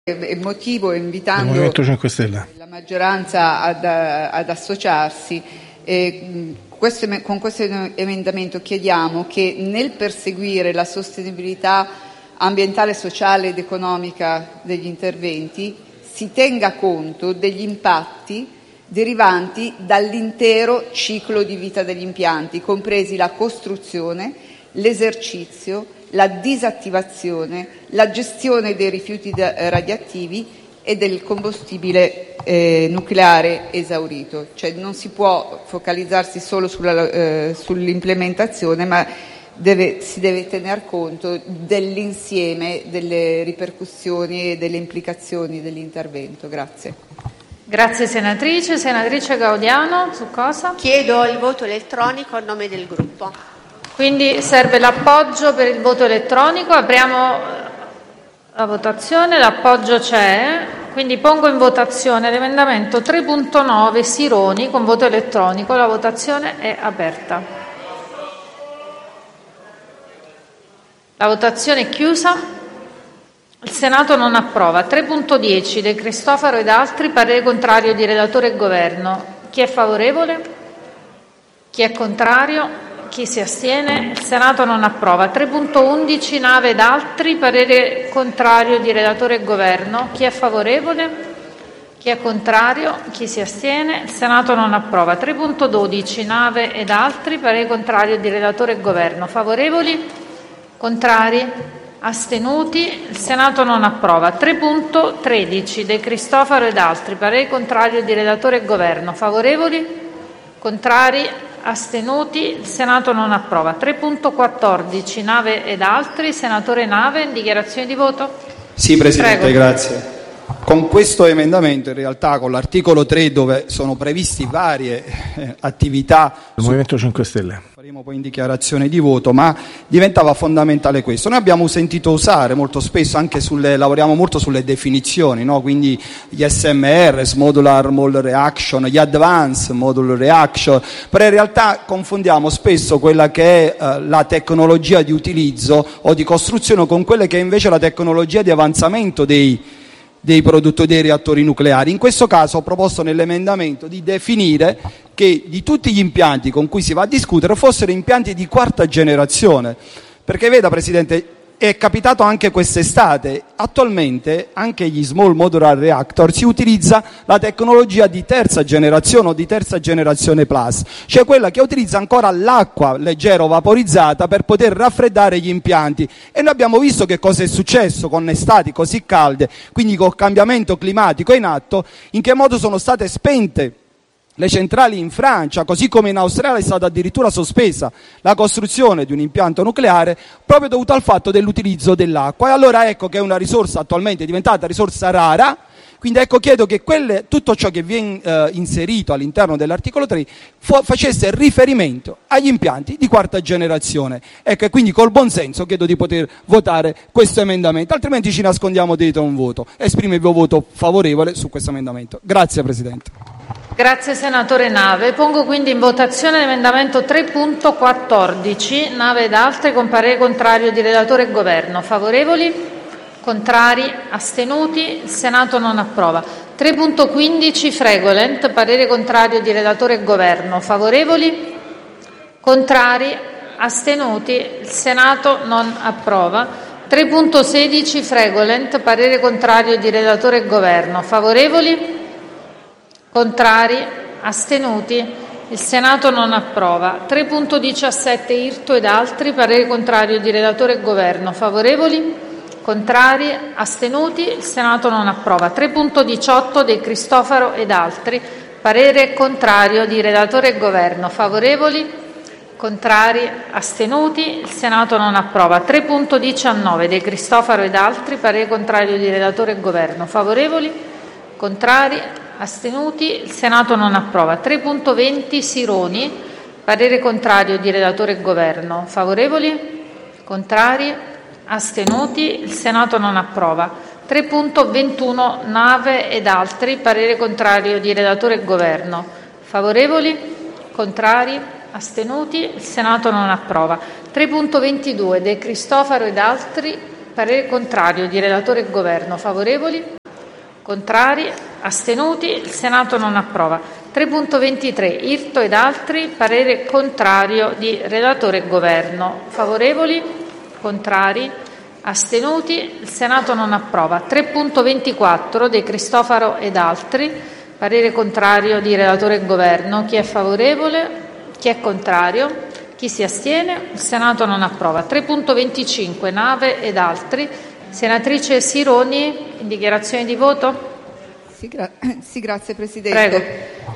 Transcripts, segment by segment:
motivo invitando la maggioranza ad associarsi. Con questo emendamento chiediamo che nel perseguire la sostenibilità ambientale, sociale ed economica degli interventi si tenga conto degli impatti derivanti dall'intero ciclo di vita degli impianti, compresi la costruzione, l'esercizio, la disattivazione, la gestione dei rifiuti radioattivi e del combustibile nucleare esaurito. Cioè non si può focalizzarsi solo sull'implementazione, ma si deve tener conto dell'insieme delle ripercussioni e delle implicazioni dell'intervento. Grazie. Grazie senatrice. Senatrice Gaudiano, su cosa? Chiedo il voto elettronico a nome del gruppo. Quindi serve l'appoggio per il voto elettronico. Apriamo la votazione, l'appoggio c'è, quindi pongo in votazione l'emendamento 3.9 Sironi con voto elettronico. La votazione è aperta. La votazione è chiusa. Il Senato non approva. 3.10 De Cristofaro ed altri, parere contrario di relatore e governo. Chi è favorevole? Chi è contrario? Chi si astiene? Il Senato non approva. 3.11 Nave ed altri, parere contrario di relatore e governo. Chi è favorevole? Chi è contrario? Chi si astiene? Il Senato non approva. 3.12 Nave ed altri, parere contrario di relatore e governo. Favorevoli? Contrari? Astenuti? Il Senato non approva. 3.13 De Cristofaro ed altri, parere contrario di relatore e governo. Favorevoli? Contrari? Astenuti? Il Senato non approva. 3.14 Nave ed altri, senatore Nave, in dichiarazione di voto. Sì, Presidente, Prego. grazie. Con questo emendamento, in realtà con l'articolo 3, dove sono previsti varie attività, il Movimento 5 Stelle. Faremo poi in dichiarazione di voto, ma diventava fondamentale questo. Noi abbiamo sentito usare molto spesso, lavoriamo molto sulle definizioni, no? Quindi gli SMR, Modular Mole Reaction, gli Advanced Module Reaction, però in realtà confondiamo spesso quella che è la tecnologia di utilizzo o di costruzione con quella che è invece la tecnologia di avanzamento dei produttori dei reattori nucleari. In questo caso ho proposto nell'emendamento di definire che di tutti gli impianti con cui si va a discutere fossero impianti di quarta generazione, perché veda Presidente, è capitato anche quest'estate, attualmente anche gli Small Modular Reactor si utilizza la tecnologia di terza generazione o di terza generazione plus, cioè quella che utilizza ancora l'acqua leggero vaporizzata per poter raffreddare gli impianti, e noi abbiamo visto che cosa è successo con estati così calde, quindi col cambiamento climatico in atto, in che modo sono state spente le centrali in Francia, così come in Australia è stata addirittura sospesa la costruzione di un impianto nucleare proprio dovuto al fatto dell'utilizzo dell'acqua. E allora ecco che è una risorsa attualmente diventata risorsa rara, quindi ecco chiedo che tutto ciò che viene inserito all'interno dell'articolo 3 facesse riferimento agli impianti di quarta generazione. Ecco, e quindi col buon senso chiedo di poter votare questo emendamento, altrimenti ci nascondiamo dietro un voto. Esprimo il mio voto favorevole su questo emendamento. Grazie Presidente. Grazie senatore Nave. Pongo quindi in votazione l'emendamento 3.14 Nave ed altri con parere contrario di relatore e governo. Favorevoli? Contrari? Astenuti? Il Senato non approva. 3.15 Fregolent, parere contrario di relatore e governo. Favorevoli? Contrari? Astenuti? Il Senato non approva. 3.16 Fregolent, parere contrario di relatore e governo. Favorevoli? Contrari? Astenuti? Il Senato non approva. 3.17 Irto ed altri, parere contrario di relatore e governo. Favorevoli? Contrari? Astenuti? Il Senato non approva. 3.18 De Cristofaro ed altri, parere contrario di relatore e governo. Favorevoli? Contrari? Astenuti? Il Senato non approva. 3.19 De Cristofaro ed altri, parere contrario di relatore e governo. Favorevoli? Contrari? Astenuti? Il Senato non approva. 3.20 Sironi, parere contrario di relatore e governo. Favorevoli? Contrari? Astenuti? Il Senato non approva. 3.21 Nave ed altri, parere contrario di relatore e governo. Favorevoli? Contrari? Astenuti? Il Senato non approva. 3.22 De Cristofaro ed altri, parere contrario di relatore e governo. Favorevoli? Contrari? Astenuti? Il Senato non approva. 3.23 Irto ed altri, parere contrario di relatore e governo. Favorevoli? Contrari? Astenuti? Il Senato non approva. 3.24 De Cristofaro ed altri, parere contrario di relatore e governo. Chi è favorevole? Chi è contrario? Chi si astiene? Il Senato non approva. 3.25 Nave ed altri. Senatrice Sironi, in dichiarazione di voto? Sì, grazie Presidente. Prego.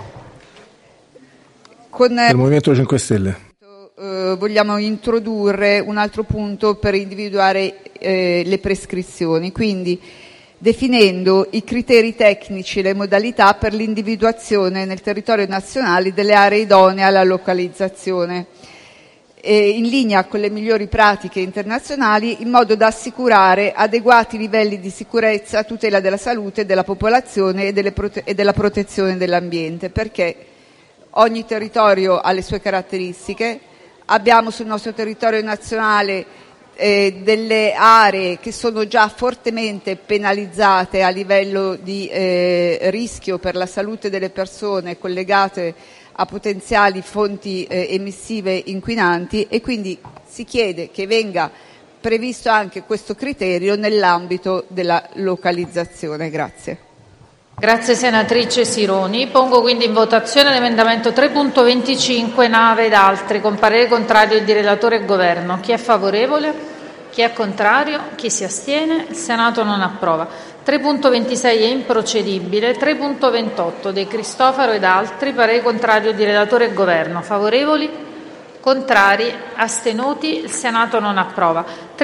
Il Movimento 5 Stelle. Vogliamo introdurre un altro punto per individuare le prescrizioni, quindi definendo i criteri tecnici e le modalità per l'individuazione nel territorio nazionale delle aree idonee alla localizzazione, in linea con le migliori pratiche internazionali, in modo da assicurare adeguati livelli di sicurezza a tutela della salute della popolazione e della protezione dell'ambiente, perché ogni territorio ha le sue caratteristiche. Abbiamo sul nostro territorio nazionale delle aree che sono già fortemente penalizzate a livello di rischio per la salute delle persone collegate a potenziali fonti emissive inquinanti, e quindi si chiede che venga previsto anche questo criterio nell'ambito della localizzazione. Grazie. Grazie senatrice Sironi. Pongo quindi in votazione l'emendamento 3.25 Nave ed altri, con parere contrario di relatore e governo. Chi è favorevole? Chi è contrario? Chi si astiene? Il Senato non approva. 3.26 è improcedibile. 3.28 De Cristofaro ed altri, parere contrario di relatore e governo. Favorevoli? Contrari? Astenuti? Il Senato non approva.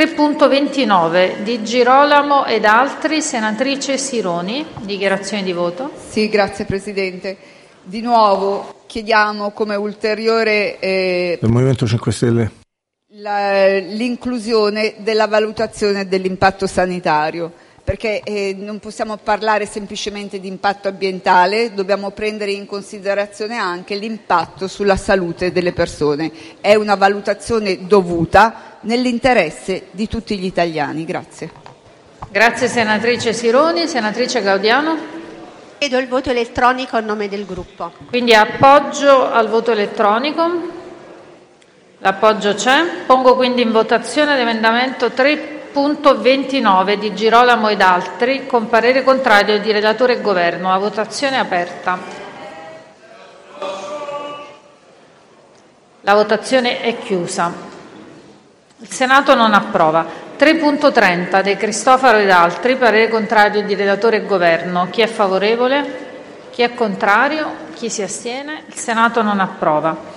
3.29 Di Girolamo ed altri, senatrice Sironi, dichiarazione di voto. Sì, grazie Presidente. Di nuovo chiediamo come ulteriore Del Movimento 5 Stelle. l'inclusione della valutazione dell'impatto sanitario, perché non possiamo parlare semplicemente di impatto ambientale, dobbiamo prendere in considerazione anche l'impatto sulla salute delle persone. È una valutazione dovuta nell'interesse di tutti gli italiani. Grazie. Grazie senatrice Sironi. Senatrice Gaudiano. Chiedo il voto elettronico a nome del gruppo. Quindi appoggio al voto elettronico. L'appoggio c'è. Pongo quindi in votazione l'emendamento 3.29 di Girolamo ed altri, con parere contrario di relatore e governo. A votazione aperta. La votazione è chiusa. Il Senato non approva. 3.30 De Cristofaro ed altri, parere contrario di relatore e governo. Chi è favorevole? Chi è contrario? Chi si astiene? Il Senato non approva.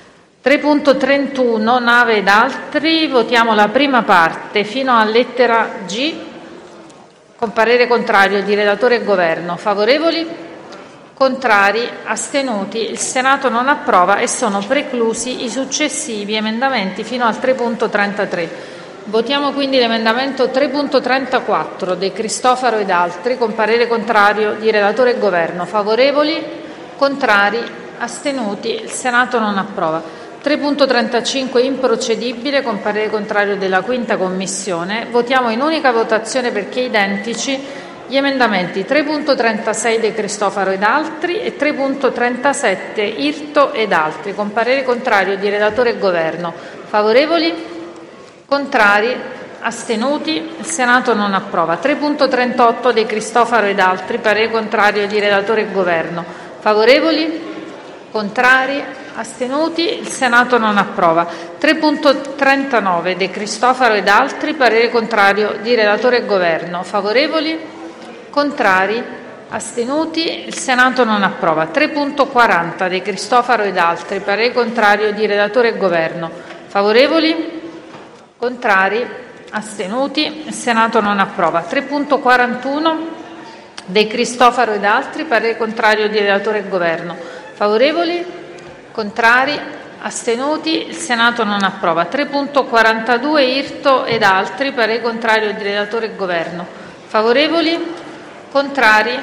3.31 Nave ed altri, votiamo la prima parte fino a lettera G, con parere contrario di relatore e governo. Favorevoli? Contrari? Astenuti? Il Senato non approva e sono preclusi i successivi emendamenti fino al 3.33. Votiamo quindi l'emendamento 3.34 De Cristofaro ed altri, con parere contrario di relatore e governo. Favorevoli? Contrari? Astenuti? Il Senato non approva. 3.35 improcedibile, con parere contrario della quinta commissione. Votiamo in unica votazione, perché identici, gli emendamenti 3.36 De Cristofaro ed altri e 3.37 Irto ed altri, con parere contrario di relatore e governo. Favorevoli? Contrari? Astenuti? Il Senato non approva. 3.38 De Cristofaro ed altri, parere contrario di relatore e governo. Favorevoli? Contrari? Astenuti? Il Senato non approva. 3.39 De Cristofaro ed altri, parere contrario di relatore e governo. Favorevoli? Contrari? Astenuti? Il Senato non approva. 3.40 De Cristofaro ed altri, parere contrario di relatore e governo. Favorevoli? Contrari? Astenuti? Il Senato non approva. 3.41 De Cristofaro ed altri, parere contrario di relatore e governo. Favorevoli? Contrari? Astenuti? Il Senato non approva. 3.42 Irto ed altri, parere contrario di relatore e governo. Favorevoli? Contrari?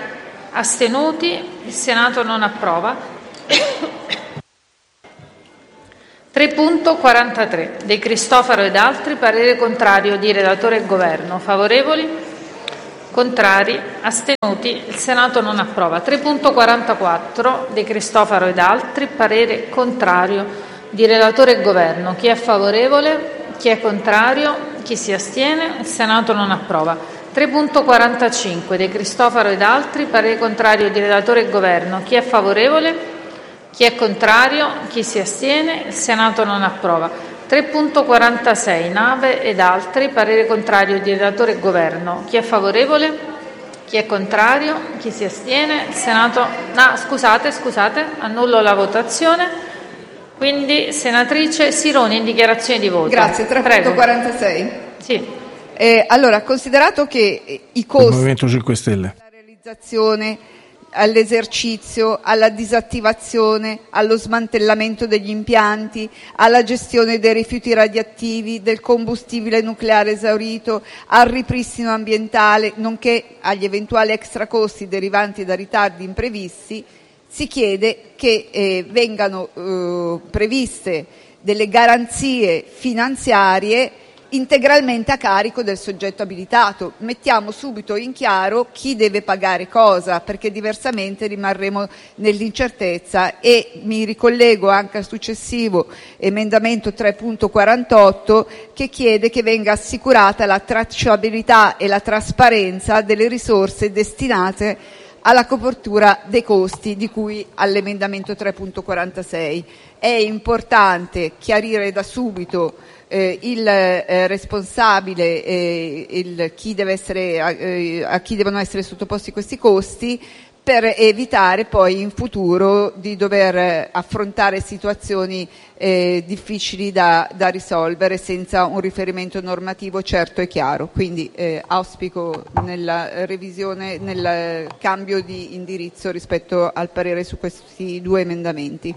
Astenuti? Il Senato non approva. 3.43 De Cristofaro ed altri, parere contrario di relatore e governo. Favorevoli? Contrari? Astenuti? Il Senato non approva. 3.44 De Cristofaro ed altri, parere contrario di relatore e governo. Chi è favorevole? Chi è contrario? Chi si astiene? Il Senato non approva. 3.45 De Cristofaro ed altri, parere contrario di relatore e governo. Chi è favorevole? Chi è contrario? Chi si astiene? Il Senato non approva. 3.46 Nave ed altri, parere contrario di relatore e governo. Chi è favorevole? Chi è contrario? Chi si astiene? Il Senato... No, scusate, annullo la votazione. Quindi, senatrice Sironi, in dichiarazione di voto. Grazie, 3.46. Sì. Allora, considerato che i costi... Il Movimento 5 Stelle. ...alla realizzazione, all'esercizio, alla disattivazione, allo smantellamento degli impianti, alla gestione dei rifiuti radioattivi, del combustibile nucleare esaurito, al ripristino ambientale, nonché agli eventuali extracosti derivanti da ritardi imprevisti, si chiede che vengano previste delle garanzie finanziarie integralmente a carico del soggetto abilitato. Mettiamo subito in chiaro chi deve pagare cosa, perché diversamente rimarremo nell'incertezza, e mi ricollego anche al successivo emendamento 3.48 che chiede che venga assicurata la tracciabilità e la trasparenza delle risorse destinate alla copertura dei costi di cui all'emendamento 3.46. È importante chiarire da subito il responsabile, chi deve essere, a chi devono essere sottoposti questi costi, per evitare poi in futuro di dover affrontare situazioni difficili da risolvere senza un riferimento normativo certo e chiaro. Quindi auspico nella revisione, nel cambio di indirizzo rispetto al parere su questi due emendamenti.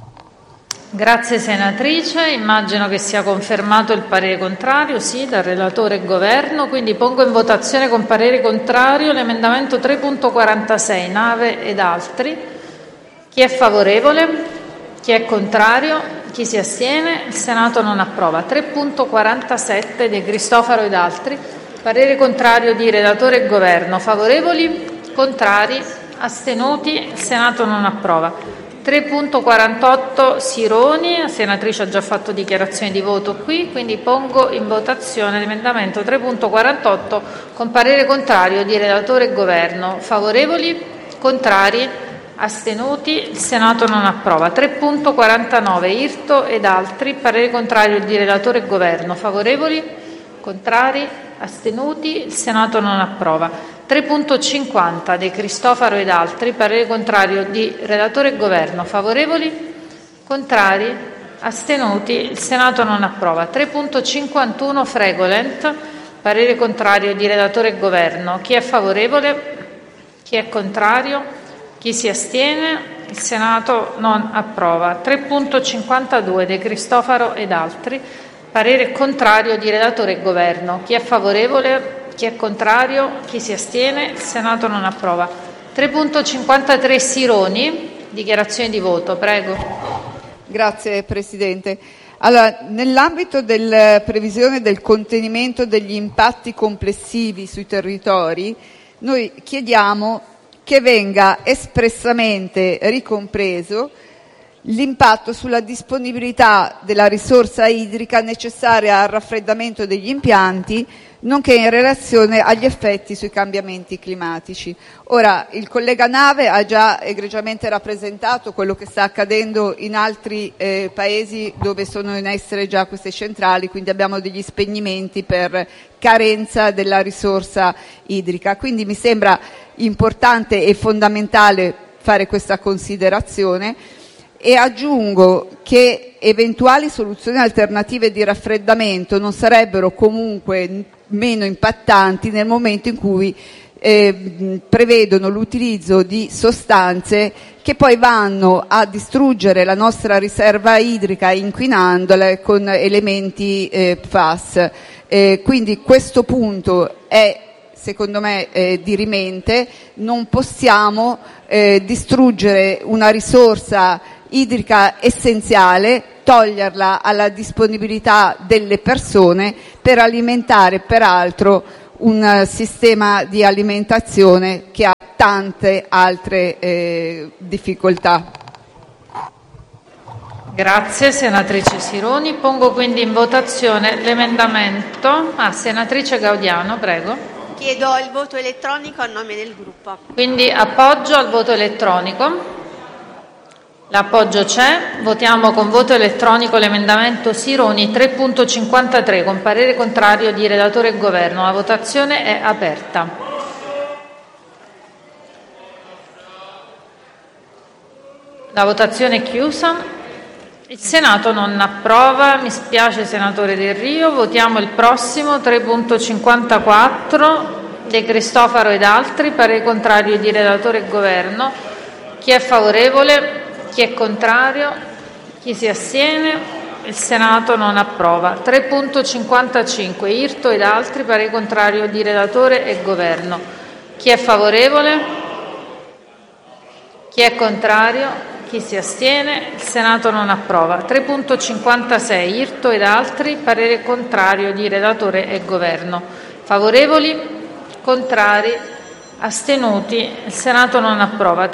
Grazie senatrice, immagino che sia confermato il parere contrario, sì, dal relatore e governo, quindi pongo in votazione con parere contrario l'emendamento 3.46 Nave ed altri. Chi è favorevole? Chi è contrario? Chi si astiene? Il Senato non approva. 3.47 De Cristofaro ed altri, parere contrario di relatore e governo. Favorevoli? Contrari? Astenuti? Il Senato non approva. 3.48 Sironi, la senatrice ha già fatto dichiarazione di voto qui, quindi pongo in votazione l'emendamento 3.48 con parere contrario di relatore e governo. Favorevoli? Contrari? Astenuti? Il Senato non approva. 3.49 Irto ed altri, parere contrario di relatore e governo. Favorevoli? Contrari? Astenuti? Il Senato non approva. 3.50 De Cristofaro ed altri, parere contrario di relatore e governo. Favorevoli? Contrari? Astenuti? Il Senato non approva. 3.51 Fregolent, parere contrario di relatore e governo. Chi è favorevole? Chi è contrario? Chi si astiene? Il Senato non approva. 3.52 De Cristofaro ed altri, parere contrario di relatore e governo. Chi è favorevole? Chi è contrario? Chi si astiene? Il Senato non approva. 3.53 Sironi, dichiarazione di voto, prego. Grazie Presidente. Allora, nell'ambito della previsione del contenimento degli impatti complessivi sui territori, noi chiediamo che venga espressamente ricompreso l'impatto sulla disponibilità della risorsa idrica necessaria al raffreddamento degli impianti, nonché in relazione agli effetti sui cambiamenti climatici. Ora, il collega Nave ha già egregiamente rappresentato quello che sta accadendo in altri paesi dove sono in essere già queste centrali, quindi abbiamo degli spegnimenti per carenza della risorsa idrica. Quindi mi sembra importante e fondamentale fare questa considerazione, e aggiungo che eventuali soluzioni alternative di raffreddamento non sarebbero comunque meno impattanti nel momento in cui prevedono l'utilizzo di sostanze che poi vanno a distruggere la nostra riserva idrica inquinandola con elementi PFAS. Quindi questo punto è secondo me dirimente. Non possiamo distruggere una risorsa idrica essenziale toglierla alla disponibilità delle persone per alimentare peraltro un sistema di alimentazione che ha tante altre difficoltà. Grazie senatrice Sironi. Pongo quindi in votazione l'emendamento. Senatrice Gaudiano, prego. Chiedo il voto elettronico a nome del gruppo. Quindi appoggio al voto elettronico. L'appoggio c'è. Votiamo con voto elettronico l'emendamento Sironi 3.53 con parere contrario di relatore e governo. La votazione è aperta. La votazione è chiusa. Il Senato non approva. Mi spiace senatore Del Rio. Votiamo il prossimo 3.54 De Cristofaro ed altri. Parere contrario di relatore e governo. Chi è favorevole? Chi è contrario? Chi si astiene? Il Senato non approva. 3.55 Irto ed altri. Parere contrario di relatore e governo. Chi è favorevole? Chi è contrario? Chi si astiene? Il Senato non approva. 3.56 Irto ed altri. Parere contrario di relatore e governo. Favorevoli? Contrari? Astenuti? Il Senato non approva.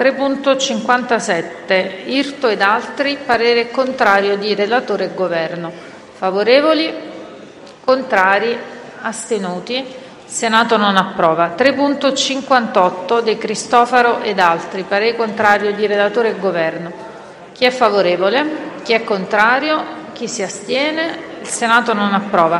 3.57 Irto ed altri. Parere contrario di relatore e governo. Favorevoli? Contrari? Astenuti? Il Senato non approva. 3.58 De Cristofaro ed altri. Parere contrario di relatore e governo. Chi è favorevole? Chi è contrario? Chi si astiene? Il Senato non approva.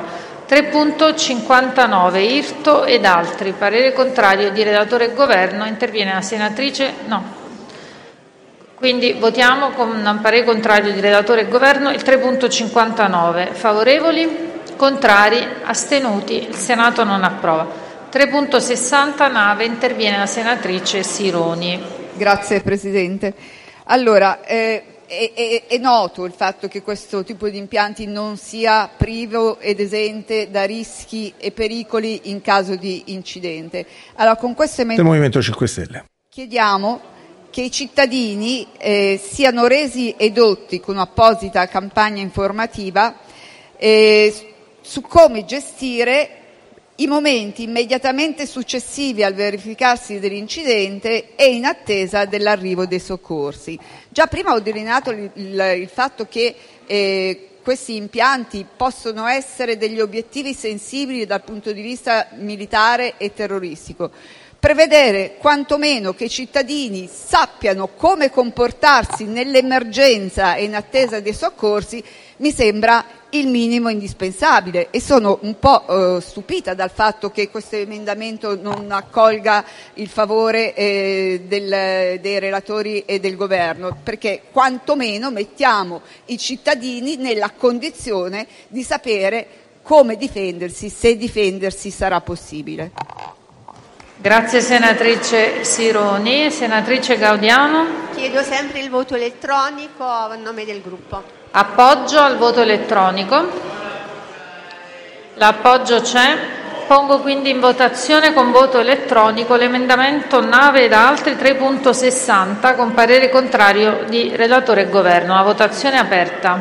3.59 Irto ed altri. Parere contrario di relatore e governo. Interviene la senatrice. No. Quindi votiamo con un parere contrario di relatore e governo il 3.59. Favorevoli? Contrari? Astenuti? Il Senato non approva. 3.60 Nave. Interviene la senatrice Sironi. Grazie Presidente. Allora, è noto il fatto che questo tipo di impianti non sia privo ed esente da rischi e pericoli in caso di incidente. Allora, con questo del Movimento 5 Stelle chiediamo che i cittadini siano resi edotti con un'apposita campagna informativa su come gestire i momenti immediatamente successivi al verificarsi dell'incidente e in attesa dell'arrivo dei soccorsi. Già prima ho delineato il fatto che questi impianti possono essere degli obiettivi sensibili dal punto di vista militare e terroristico. Prevedere quantomeno che i cittadini sappiano come comportarsi nell'emergenza e in attesa dei soccorsi mi sembra il minimo indispensabile, e sono un po' stupita dal fatto che questo emendamento non accolga il favore dei relatori e del governo, perché quantomeno mettiamo i cittadini nella condizione di sapere come difendersi, se difendersi sarà possibile. Grazie senatrice Sironi. Senatrice Gaudiano. Chiedo sempre il voto elettronico a nome del gruppo. Appoggio al voto elettronico. L'appoggio c'è. Pongo quindi in votazione con voto elettronico l'emendamento Nave ed altri 3.60 con parere contrario di relatore e governo. La votazione è aperta.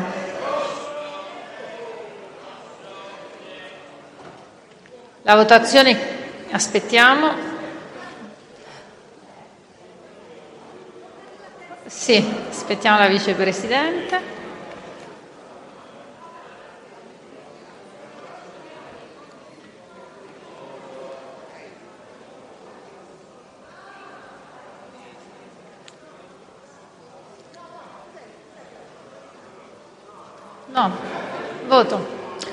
La votazione, aspettiamo. Sì, aspettiamo la vicepresidente. No, voto.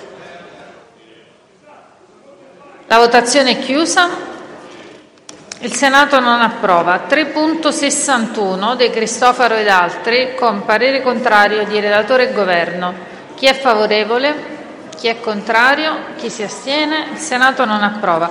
La votazione è chiusa. Il Senato non approva. 3.61 De Cristofaro ed altri con parere contrario di relatore e governo. Chi è favorevole? Chi è contrario? Chi si astiene? Il Senato non approva.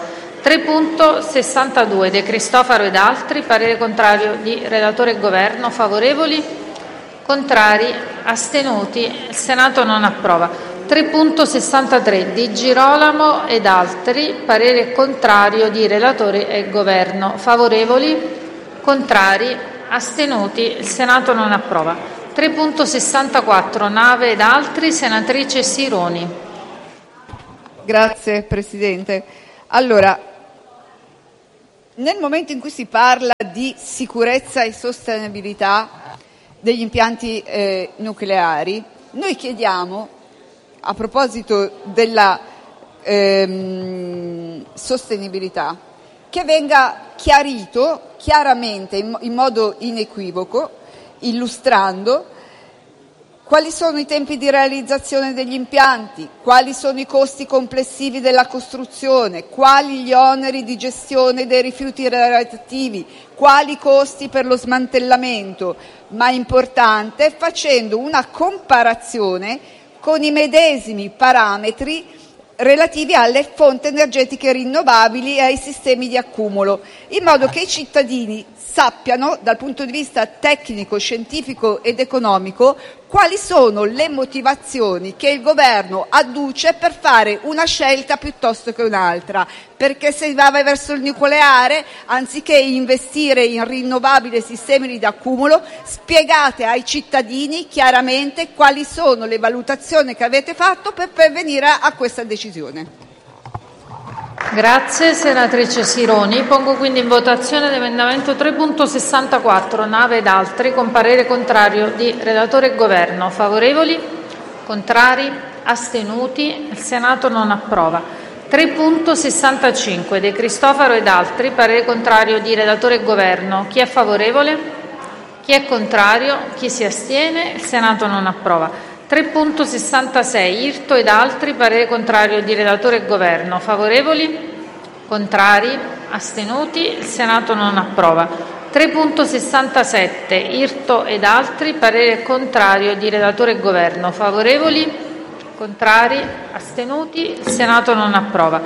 3.62 De Cristofaro ed altri, parere contrario di relatore e governo. Favorevoli? Contrari? Astenuti? Il Senato non approva. 3.63 Di Girolamo ed altri, parere contrario di relatore e governo. Favorevoli? Contrari? Astenuti? Il Senato non approva. 3.64 Nave ed altri, senatrice Sironi. Grazie Presidente. Allora, nel momento in cui si parla di sicurezza e sostenibilità degli impianti nucleari, noi chiediamo, a proposito della sostenibilità, che venga chiarito chiaramente, in modo inequivoco, illustrando quali sono i tempi di realizzazione degli impianti, quali sono i costi complessivi della costruzione, quali gli oneri di gestione dei rifiuti radioattivi, quali costi per lo smantellamento, ma importante facendo una comparazione con i medesimi parametri relativi alle fonti energetiche rinnovabili e ai sistemi di accumulo, in modo che i cittadini sappiano, dal punto di vista tecnico, scientifico ed economico, quali sono le motivazioni che il governo adduce per fare una scelta piuttosto che un'altra. Perché se va verso il nucleare, anziché investire in rinnovabili e sistemi di accumulo, spiegate ai cittadini chiaramente quali sono le valutazioni che avete fatto per pervenire a questa decisione. Grazie senatrice Sironi. Pongo quindi in votazione l'emendamento 3.64 Nave ed altri con parere contrario di relatore e governo. Favorevoli? Contrari? Astenuti? Il Senato non approva. 3.65 De Cristofaro ed altri, parere contrario di relatore e governo. Chi è favorevole? Chi è contrario? Chi si astiene? Il Senato non approva. 3.66 Irto ed altri, parere contrario di relatore e governo. Favorevoli? Contrari? Astenuti? Il Senato non approva. 3.67 Irto ed altri, parere contrario di relatore e governo. Favorevoli? Contrari? Astenuti? Il Senato non approva.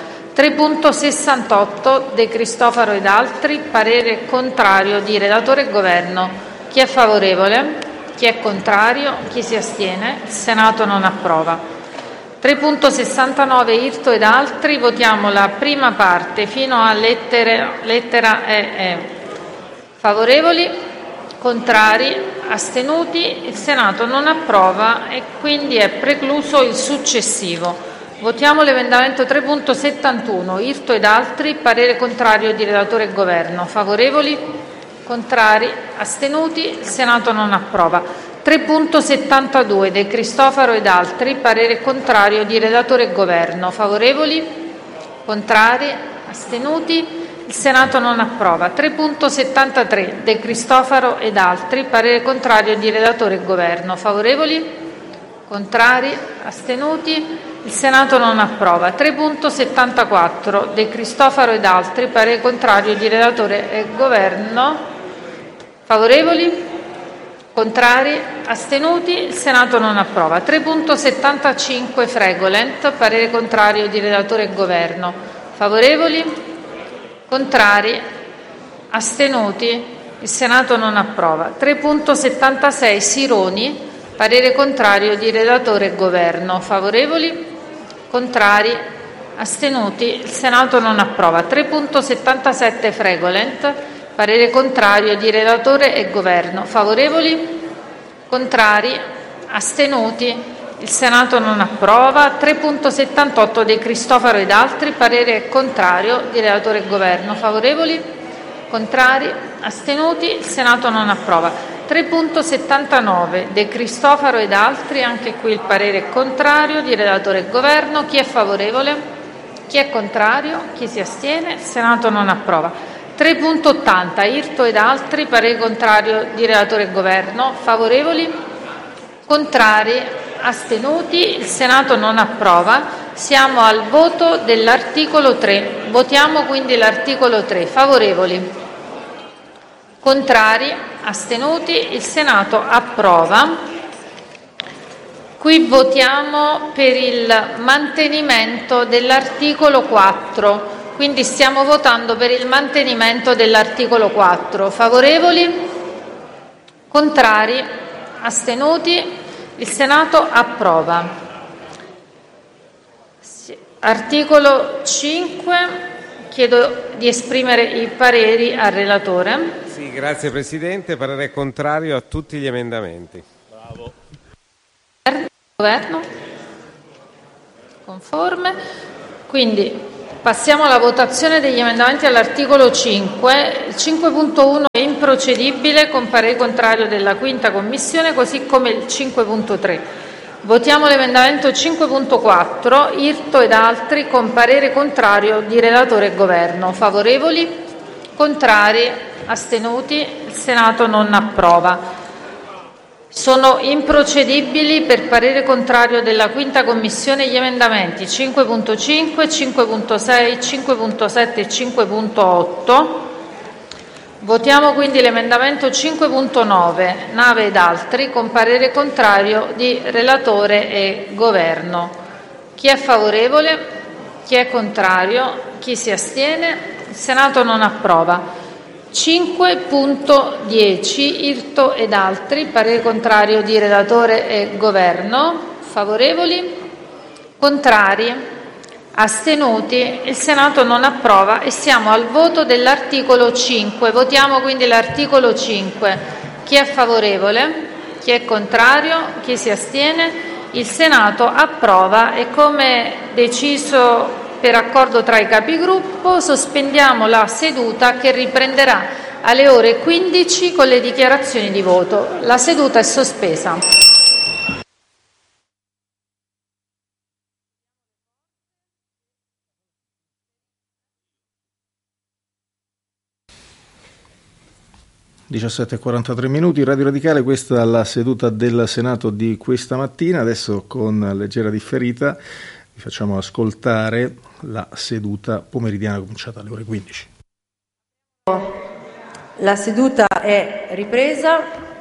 3.68 De Cristofaro ed altri, parere contrario di relatore e governo. Chi è favorevole? Chi è contrario? Chi si astiene? Il Senato non approva. 3.69 Irto ed altri, votiamo la prima parte fino a lettera E. Favorevoli? Contrari? Astenuti? Il Senato non approva e quindi è precluso il successivo. Votiamo l'emendamento 3.71 Irto ed altri, parere contrario di relatore e governo. Favorevoli? Contrari? Astenuti? Il Senato non approva. 3.72 De Cristofaro ed altri, parere contrario di relatore e governo. Favorevoli? Contrari? Astenuti? Il Senato non approva. 3.73 De Cristofaro ed altri, parere contrario di relatore e governo. Favorevoli? Contrari? Astenuti? Il Senato non approva. 3.74 De Cristofaro ed altri, parere contrario di relatore e governo. Favorevoli? Contrari? Astenuti? Il Senato non approva. 3.75 Fregolent, parere contrario di relatore e governo. Favorevoli? Contrari? Astenuti? Il Senato non approva. 3.76 Sironi, parere contrario di relatore e governo. Favorevoli? Contrari? Astenuti? Il Senato non approva. 3.77 Fregolent, parere contrario di relatore e governo. Favorevoli? Contrari? Astenuti? Il Senato non approva. 3.78 De Cristofaro ed altri, parere contrario di relatore e governo. Favorevoli? Contrari? Astenuti? Il Senato non approva. 3.79 De Cristofaro ed altri, anche qui il parere è contrario di relatore e governo. Chi è favorevole? Chi è contrario? Chi si astiene? Il Senato non approva. 3.80 Irto ed altri, parere contrario di relatore e governo. Favorevoli? Contrari? Astenuti? Il Senato non approva. Siamo al voto dell'articolo 3. Votiamo quindi l'articolo 3. Favorevoli? Contrari? Astenuti? Il Senato approva. Qui votiamo per il mantenimento dell'articolo 4. Quindi stiamo votando per il mantenimento dell'articolo 4. Favorevoli? Contrari? Astenuti? Il Senato approva. Articolo 5. Chiedo di esprimere i pareri al relatore. Sì, grazie Presidente. Parere contrario a tutti gli emendamenti. Governo? Conforme. Quindi passiamo alla votazione degli emendamenti all'articolo 5. Il 5.1 è improcedibile con parere contrario della 5ª Commissione, così come il 5.3. Votiamo l'emendamento 5.4, Irto ed altri, con parere contrario di relatore e Governo. Favorevoli? Contrari? Astenuti? Il Senato non approva. Sono improcedibili per parere contrario della 5ª Commissione gli emendamenti 5.5, 5.6, 5.7 e 5.8. Votiamo quindi l'emendamento 5.9, Nave ed altri, con parere contrario di relatore e Governo. Chi è favorevole? Chi è contrario? Chi si astiene? Il Senato non approva. 5.10 Irto ed altri, parere contrario di relatore e Governo. Favorevoli? Contrari? Astenuti? Il Senato non approva e siamo al voto dell'articolo 5. Votiamo quindi l'articolo 5. Chi è favorevole? Chi è contrario? Chi si astiene? Il Senato approva e, come deciso per accordo tra i capigruppo, sospendiamo la seduta che riprenderà alle ore 15 con le dichiarazioni di voto. La seduta è sospesa. (17:43). Radio Radicale, questa è la seduta del Senato di questa mattina. Adesso, con leggera differita, vi facciamo ascoltare la seduta pomeridiana cominciata alle ore 15. La seduta è ripresa,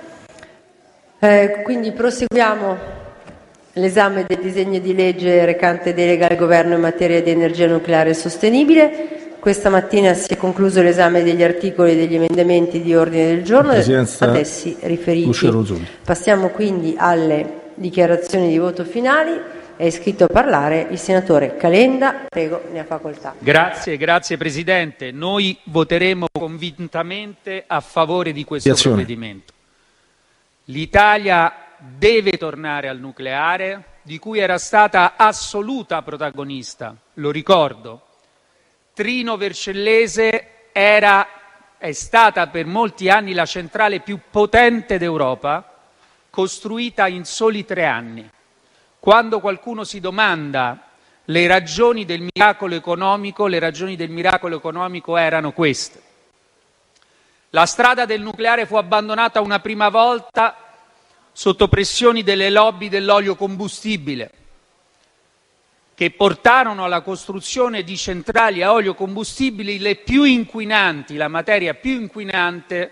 quindi proseguiamo l'esame del disegno di legge recante delega al Governo in materia di energia nucleare sostenibile. Questa mattina si è concluso l'esame degli articoli e degli emendamenti di ordine del giorno ad essi riferiti. Passiamo quindi alle dichiarazioni di voto finali. È iscritto a parlare il senatore Calenda. Prego, ne ha facoltà. Grazie Presidente. Noi voteremo convintamente a favore di questo provvedimento. L'Italia deve tornare al nucleare, di cui era stata assoluta protagonista, lo ricordo. Trino Vercellese è stata per molti anni la centrale più potente d'Europa, costruita in soli 3 anni. Quando qualcuno si domanda le ragioni del miracolo economico, le ragioni del miracolo economico erano queste. La strada del nucleare fu abbandonata una prima volta sotto pressioni delle lobby dell'olio combustibile, che portarono alla costruzione di centrali a olio combustibili le più inquinanti, la materia più inquinante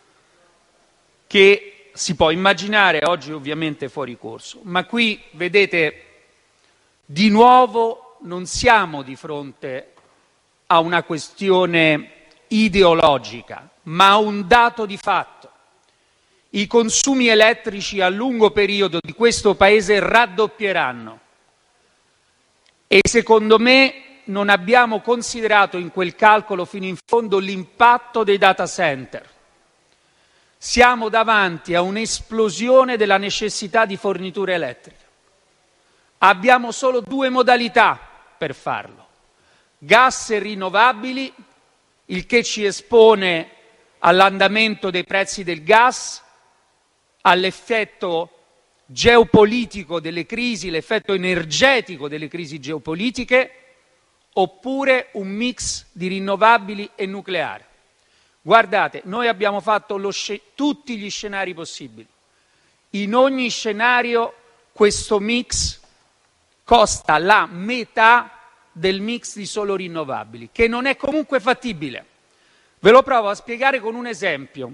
che si può immaginare, oggi ovviamente fuori corso. Ma qui, vedete, di nuovo non siamo di fronte a una questione ideologica, ma a un dato di fatto. I consumi elettrici a lungo periodo di questo Paese raddoppieranno e secondo me non abbiamo considerato in quel calcolo fino in fondo l'impatto dei data center. Siamo davanti a un'esplosione della necessità di forniture elettriche. Abbiamo solo 2 modalità per farlo: gas e rinnovabili, il che ci espone all'andamento dei prezzi del gas, all'effetto geopolitico delle crisi, l'effetto energetico delle crisi geopolitiche, oppure un mix di rinnovabili e nucleare. Guardate, noi abbiamo fatto tutti gli scenari possibili. In ogni scenario questo mix costa la metà del mix di solo rinnovabili, che non è comunque fattibile. Ve lo provo a spiegare con un esempio.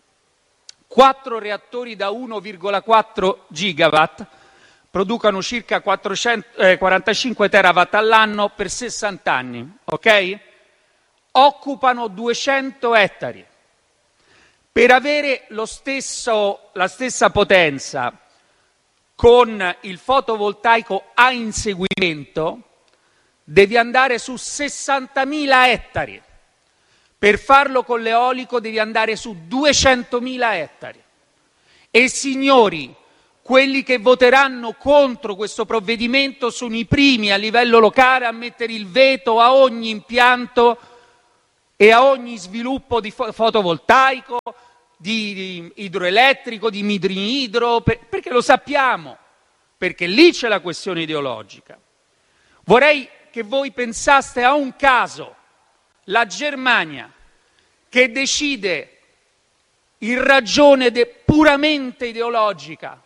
4 reattori da 1,4 gigawatt producono circa 45 terawatt all'anno per 60 anni, ok? Occupano 200 ettari. Per avere la stessa potenza con il fotovoltaico a inseguimento devi andare su 60.000 ettari. Per farlo con l'eolico devi andare su 200.000 ettari. E signori, quelli che voteranno contro questo provvedimento sono i primi a livello locale a mettere il veto a ogni impianto e a ogni sviluppo di fotovoltaico, di idroelettrico, di mini-idro, perché lo sappiamo, perché lì c'è la questione ideologica. Vorrei che voi pensaste a un caso, la Germania, che decide in ragione puramente ideologica,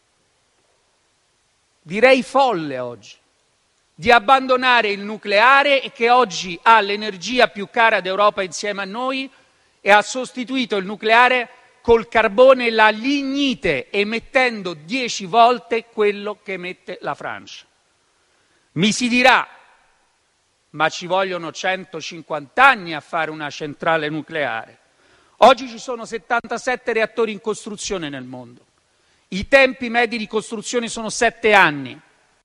direi folle oggi, di abbandonare il nucleare e che oggi ha l'energia più cara d'Europa insieme a noi e ha sostituito il nucleare col carbone e la lignite, emettendo 10 volte quello che emette la Francia. Mi si dirà, ma ci vogliono 150 anni a fare una centrale nucleare. Oggi ci sono 77 reattori in costruzione nel mondo. I tempi medi di costruzione sono 7 anni.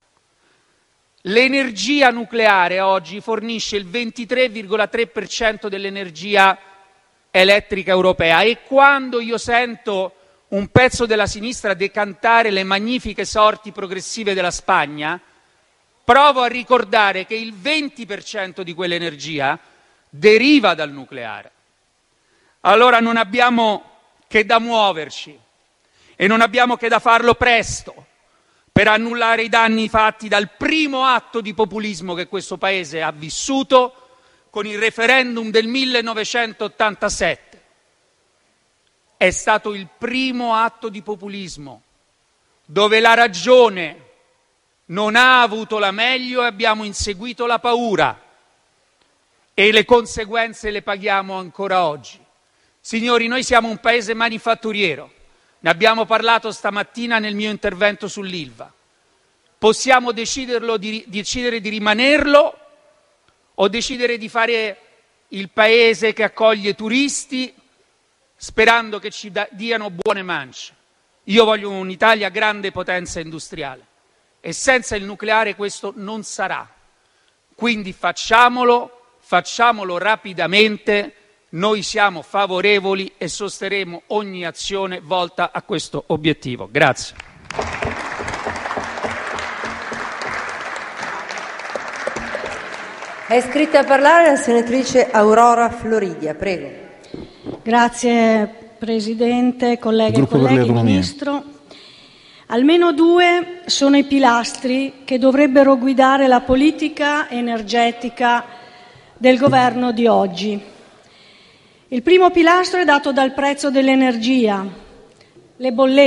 L'energia nucleare oggi fornisce il 23,3% dell'energia elettrica europea e quando io sento un pezzo della sinistra decantare le magnifiche sorti progressive della Spagna, provo a ricordare che il 20% di quell'energia deriva dal nucleare. Allora non abbiamo che da muoverci e non abbiamo che da farlo presto per annullare i danni fatti dal primo atto di populismo che questo Paese ha vissuto con il referendum del 1987. È stato il primo atto di populismo dove la ragione non ha avuto la meglio e abbiamo inseguito la paura e le conseguenze le paghiamo ancora oggi. Signori, noi siamo un paese manifatturiero, ne abbiamo parlato stamattina nel mio intervento sull'Ilva. Possiamo decidere di rimanerlo o decidere di fare il paese che accoglie turisti sperando che ci diano buone mance. Io voglio un'Italia grande potenza industriale e senza il nucleare questo non sarà. Quindi facciamolo rapidamente. Noi siamo favorevoli e sosterremo ogni azione volta a questo obiettivo. Grazie. È iscritta a parlare la senatrice Aurora Floridia, prego. Grazie Presidente, colleghe e colleghi, Ministro. Almeno 2 sono i pilastri che dovrebbero guidare la politica energetica del governo di oggi. Il primo pilastro è dato dal prezzo dell'energia, le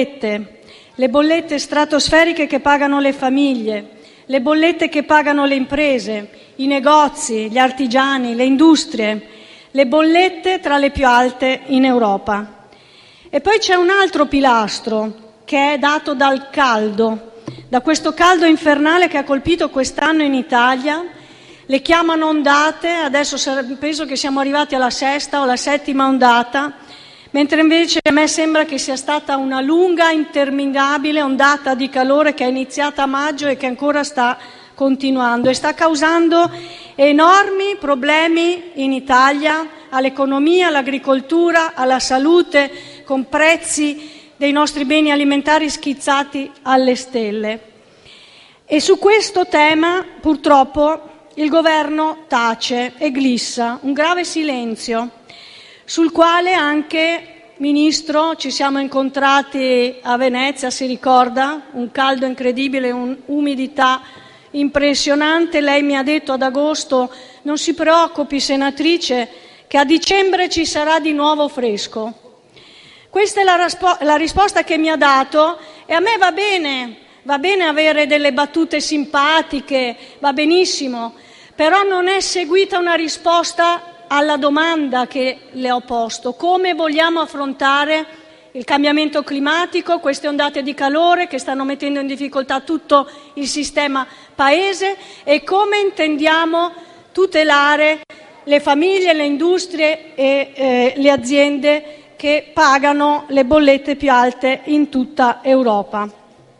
bollette stratosferiche che pagano le famiglie, le bollette che pagano le imprese, i negozi, gli artigiani, le industrie, le bollette tra le più alte in Europa. E poi c'è un altro pilastro che è dato dal caldo, da questo caldo infernale che ha colpito quest'anno in Italia. Le chiamano ondate, adesso penso che siamo arrivati alla 6ª o la 7ª ondata, mentre invece a me sembra che sia stata una lunga, interminabile ondata di calore che è iniziata a maggio e che ancora sta continuando e sta causando enormi problemi in Italia, all'economia, all'agricoltura, alla salute, con prezzi dei nostri beni alimentari schizzati alle stelle. E su questo tema, purtroppo, il governo tace e glissa, un grave silenzio, sul quale anche, Ministro, ci siamo incontrati a Venezia, si ricorda? Un caldo incredibile, un'umidità impressionante. Lei mi ha detto ad agosto: non si preoccupi senatrice, che a dicembre ci sarà di nuovo fresco. Questa è la risposta che mi ha dato e a me va bene avere delle battute simpatiche, va benissimo, però non è seguita una risposta alla domanda che le ho posto: come vogliamo affrontare il cambiamento climatico, queste ondate di calore che stanno mettendo in difficoltà tutto il sistema paese, e come intendiamo tutelare le famiglie, le industrie e le aziende che pagano le bollette più alte in tutta Europa.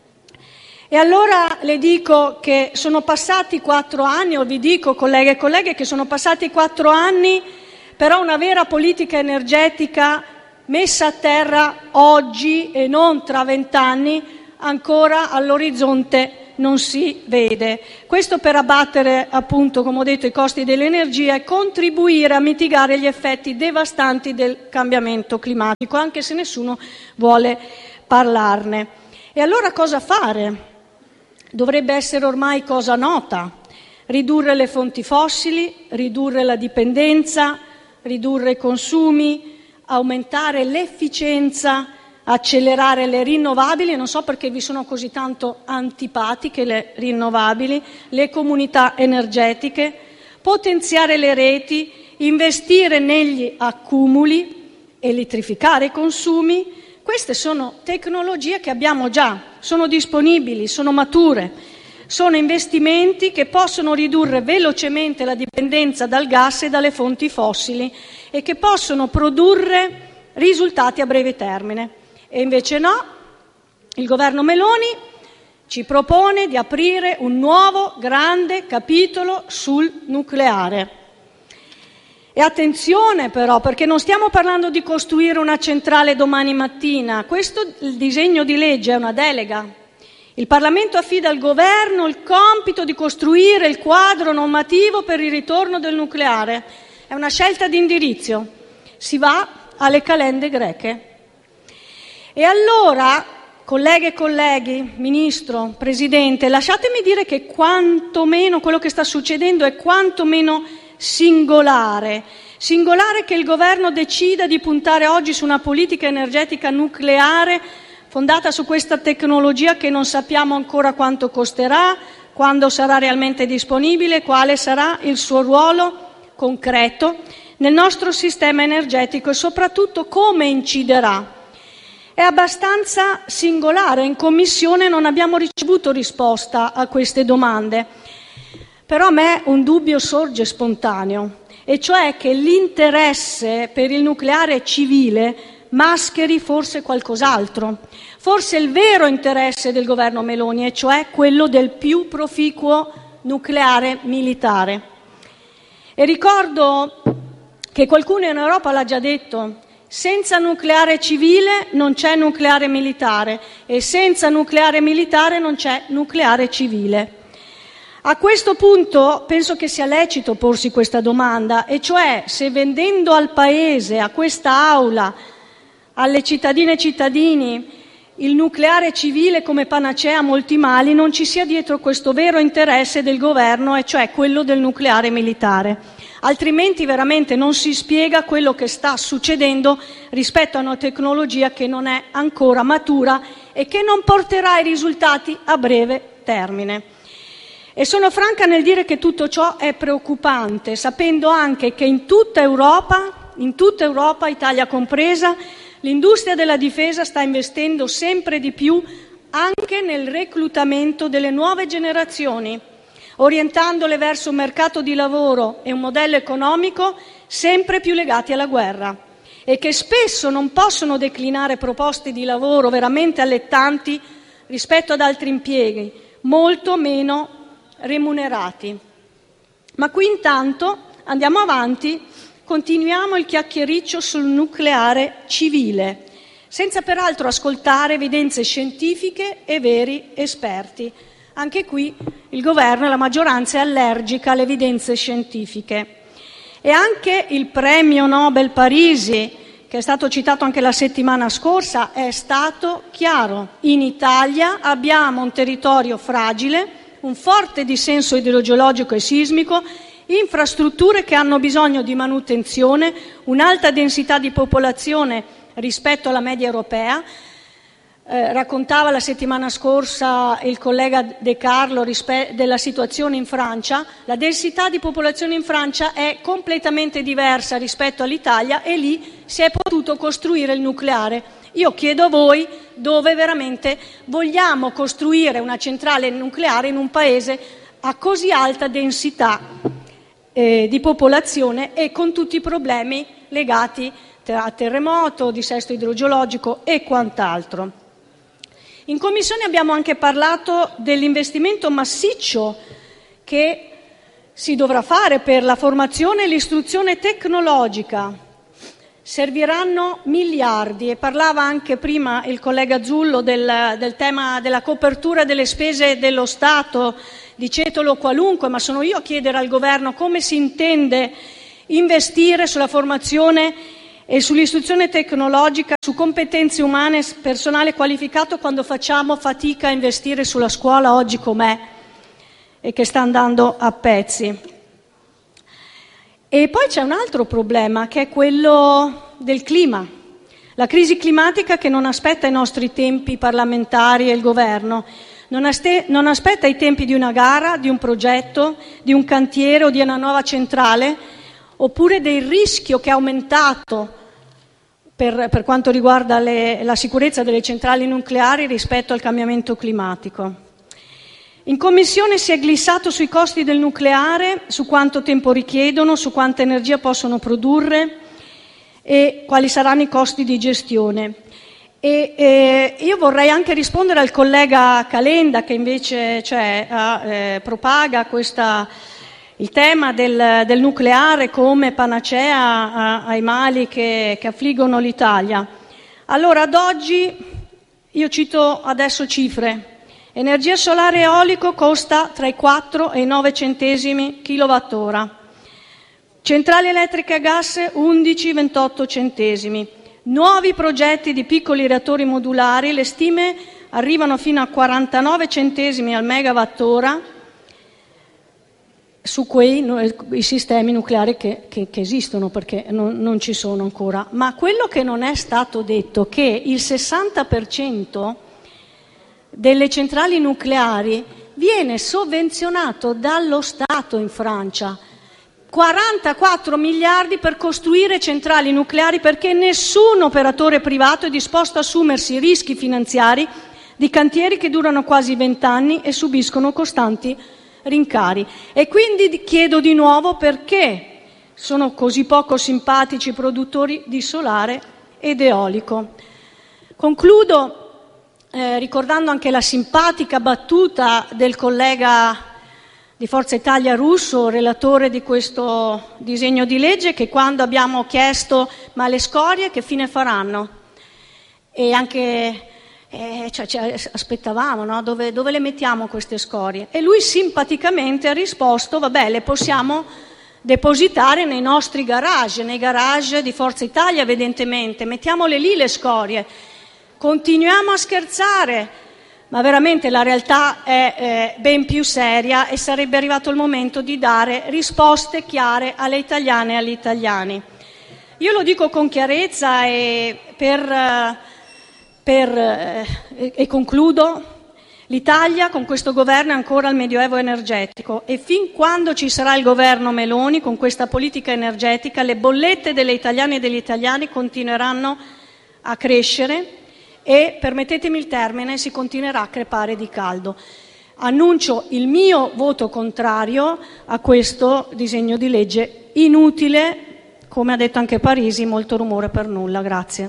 E allora le dico che sono passati 4 anni, o vi dico, colleghe e colleghi, che sono passati 4 anni, però una vera politica energetica messa a terra oggi e non tra 20 anni ancora all'orizzonte non si vede. Questo per abbattere, appunto, come ho detto, i costi dell'energia e contribuire a mitigare gli effetti devastanti del cambiamento climatico, anche se nessuno vuole parlarne. E allora cosa fare? Dovrebbe essere ormai cosa nota: ridurre le fonti fossili, ridurre la dipendenza, ridurre i consumi, aumentare l'efficienza, accelerare le rinnovabili. Non so perché vi sono così tanto antipatiche le rinnovabili, le comunità energetiche, potenziare le reti, investire negli accumuli, elettrificare i consumi. Queste sono tecnologie che abbiamo già, sono disponibili, sono mature, sono investimenti che possono ridurre velocemente la dipendenza dal gas e dalle fonti fossili e che possono produrre risultati a breve termine. E invece no, il governo Meloni ci propone di aprire un nuovo grande capitolo sul nucleare. E attenzione però, perché non stiamo parlando di costruire una centrale domani mattina. Questo il disegno di legge è una delega. Il Parlamento affida al governo il compito di costruire il quadro normativo per il ritorno del nucleare. È una scelta di indirizzo. Si va alle calende greche. E allora, colleghe e colleghi, Ministro, Presidente, lasciatemi dire che quantomeno quello che sta succedendo è quantomeno singolare che il governo decida di puntare oggi su una politica energetica nucleare fondata su questa tecnologia che non sappiamo ancora quanto costerà, quando sarà realmente disponibile, quale sarà il suo ruolo concreto nel nostro sistema energetico e soprattutto come inciderà. È abbastanza singolare, in Commissione non abbiamo ricevuto risposta a queste domande, però a me un dubbio sorge spontaneo, e cioè che l'interesse per il nucleare civile mascheri forse qualcos'altro, forse il vero interesse del governo Meloni, e cioè quello del più proficuo nucleare militare. E ricordo che qualcuno in Europa l'ha già detto: senza nucleare civile non c'è nucleare militare e senza nucleare militare non c'è nucleare civile. A questo punto penso che sia lecito porsi questa domanda, e cioè se vendendo al Paese, a questa Aula, alle cittadine e cittadini il nucleare civile come panacea a molti mali, non ci sia dietro questo vero interesse del governo, e cioè quello del nucleare militare. Altrimenti veramente non si spiega quello che sta succedendo rispetto a una tecnologia che non è ancora matura e che non porterà i risultati a breve termine. E sono franca nel dire che tutto ciò è preoccupante, sapendo anche che in tutta Europa, Italia compresa, l'industria della difesa sta investendo sempre di più anche nel reclutamento delle nuove generazioni, orientandole verso un mercato di lavoro e un modello economico sempre più legati alla guerra, e che spesso non possono declinare proposte di lavoro veramente allettanti rispetto ad altri impieghi, molto meno remunerati. Ma qui intanto andiamo avanti, continuiamo il chiacchiericcio sul nucleare civile, senza peraltro ascoltare evidenze scientifiche e veri esperti. Anche qui il governo e la maggioranza è allergica alle evidenze scientifiche. E anche il premio Nobel Parisi, che è stato citato anche la settimana scorsa, è stato chiaro. In Italia abbiamo un territorio fragile, un forte dissenso idrogeologico e sismico, infrastrutture che hanno bisogno di manutenzione, un'alta densità di popolazione rispetto alla media europea. Raccontava la settimana scorsa il collega De Carlo della situazione in Francia. La densità di popolazione in Francia è completamente diversa rispetto all'Italia e lì si è potuto costruire il nucleare. Io chiedo a voi dove veramente vogliamo costruire una centrale nucleare in un paese a così alta densità di popolazione e con tutti i problemi legati a terremoto, dissesto idrogeologico e quant'altro. In Commissione abbiamo anche parlato dell'investimento massiccio che si dovrà fare per la formazione e l'istruzione tecnologica. serviranno miliardi, e parlava anche prima il collega Zullo del tema della copertura delle spese dello Stato, dicetelo qualunque, ma sono io a chiedere al governo come si intende investire sulla formazione e sull'istruzione tecnologica, su competenze umane, personale qualificato, quando facciamo fatica a investire sulla scuola oggi com'è e che sta andando a pezzi. E poi c'è un altro problema, che è quello del clima, la crisi climatica che non aspetta i nostri tempi parlamentari e il governo, non aspetta i tempi di una gara, di un progetto, di un cantiere o di una nuova centrale, oppure del rischio che è aumentato per quanto riguarda la sicurezza delle centrali nucleari rispetto al cambiamento climatico. In Commissione si è glissato sui costi del nucleare, su quanto tempo richiedono, su quanta energia possono produrre e quali saranno i costi di gestione. Io vorrei anche rispondere al collega Calenda, che invece propaga il tema del nucleare come panacea ai mali che affliggono l'Italia. Allora, ad oggi, io cito adesso cifre. Energia solare eolico costa tra i 4 e i 9 centesimi kilowattora. Centrali elettriche a gas 11-28 centesimi. Nuovi progetti di piccoli reattori modulari, le stime arrivano fino a 49 centesimi al megawattora su i sistemi nucleari che esistono, perché non ci sono ancora. Ma quello che non è stato detto è che il 60% delle centrali nucleari viene sovvenzionato dallo Stato in Francia. 44 miliardi per costruire centrali nucleari, perché nessun operatore privato è disposto a assumersi rischi finanziari di cantieri che durano quasi 20 anni e subiscono costanti rincari. E quindi chiedo di nuovo perché sono così poco simpatici i produttori di solare ed eolico. Concludo ricordando anche la simpatica battuta del collega di Forza Italia Russo, relatore di questo disegno di legge, che quando abbiamo chiesto ma le scorie che fine faranno? E anche aspettavamo, no? Dove le mettiamo queste scorie? E lui simpaticamente ha risposto: vabbè, le possiamo depositare nei nostri garage, nei garage di Forza Italia, evidentemente, mettiamole lì le scorie. Continuiamo a scherzare, ma veramente la realtà è ben più seria e sarebbe arrivato il momento di dare risposte chiare alle italiane e agli italiani. Io lo dico con chiarezza e concludo: l'Italia con questo governo è ancora al medioevo energetico, e fin quando ci sarà il governo Meloni con questa politica energetica, le bollette delle italiane e degli italiani continueranno a crescere e, permettetemi il termine, si continuerà a crepare di caldo. Annuncio il mio voto contrario a questo disegno di legge inutile, come ha detto anche Parisi, molto rumore per nulla. Grazie.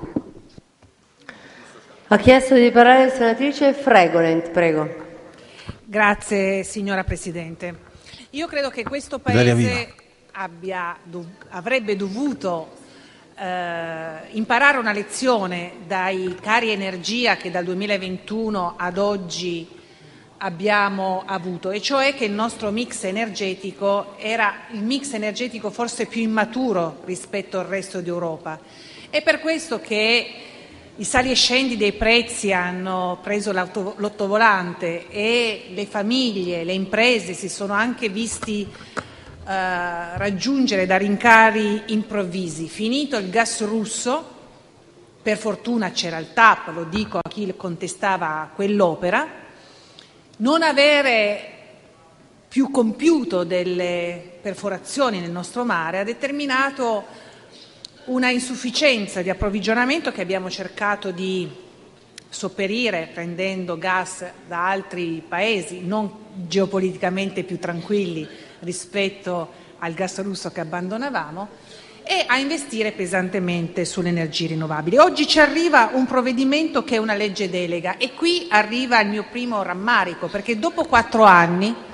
Ha chiesto di parlare la senatrice Fregolent, prego. Grazie signora Presidente. Io credo che questo Paese avrebbe dovuto imparare una lezione dai cari energia che dal 2021 ad oggi abbiamo avuto, e cioè che il nostro mix energetico era il mix energetico forse più immaturo rispetto al resto d'Europa. È per questo che i sali e scendi dei prezzi hanno preso l'ottovolante e le famiglie, le imprese si sono anche visti raggiungere da rincari improvvisi. Finito il gas russo, per fortuna c'era il TAP, lo dico a chi contestava quell'opera, non avere più compiuto delle perforazioni nel nostro mare ha determinato una insufficienza di approvvigionamento che abbiamo cercato di sopperire prendendo gas da altri paesi non geopoliticamente più tranquilli rispetto al gas russo che abbandonavamo, e a investire pesantemente sulle energie rinnovabili. Oggi ci arriva un provvedimento che è una legge delega, e qui arriva il mio primo rammarico, perché dopo 4 anni